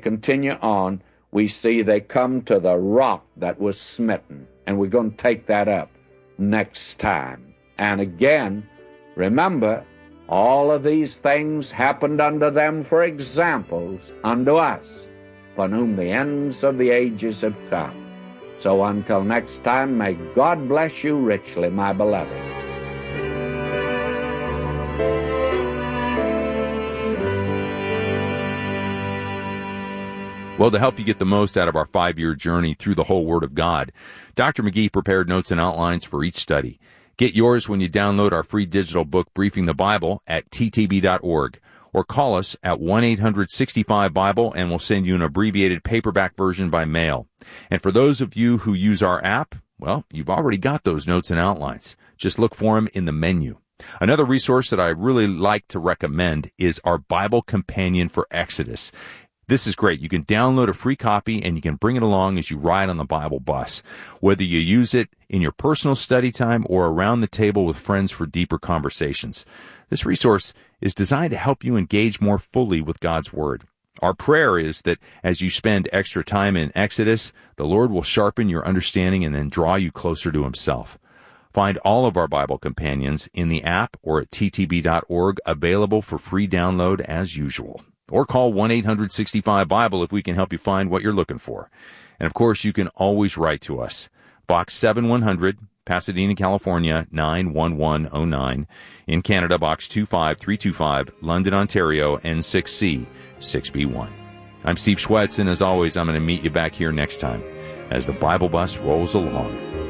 continue on, we see they come to the rock that was smitten. And we're going to take that up next time. And again, remember, all of these things happened unto them for examples unto us, upon whom the ends of the ages have come. So until next time, may God bless you richly, my beloved. Well, to help you get the most out of our 5-year journey through the whole Word of God, Dr. McGee prepared notes and outlines for each study. Get yours when you download our free digital book, Briefing the Bible, at ttb.org, or call us at 1-800-65-BIBLE, and we'll send you an abbreviated paperback version by mail. And for those of you who use our app, well, you've already got those notes and outlines. Just look for them in the menu. Another resource that I really like to recommend is our Bible Companion for Exodus. This is great. You can download a free copy and you can bring it along as you ride on the Bible bus, whether you use it in your personal study time or around the table with friends for deeper conversations. This resource is designed to help you engage more fully with God's Word. Our prayer is that as you spend extra time in Exodus, the Lord will sharpen your understanding and then draw you closer to Himself. Find all of our Bible companions in the app or at ttb.org, available for free download as usual. Or call 1-800-65-BIBLE if we can help you find what you're looking for. And of course, you can always write to us. Box 7100, Pasadena, California, 91109. In Canada, Box 25325, London, Ontario, N6C 6B1. I'm Steve Schwetz, and as always, I'm going to meet you back here next time as the Bible Bus rolls along.